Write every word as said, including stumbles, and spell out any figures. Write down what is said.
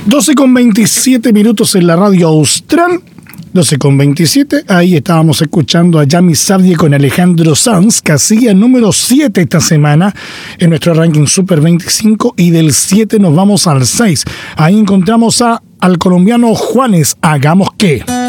doce con veintisiete minutos en la radio austral. doce con veintisiete, ahí estábamos escuchando a Yami Sabdi con Alejandro Sanz, que hacía número siete esta semana en nuestro ranking Super veinticinco, y del siete nos vamos al seis. Ahí encontramos a, al colombiano Juanes, Hagamos Que.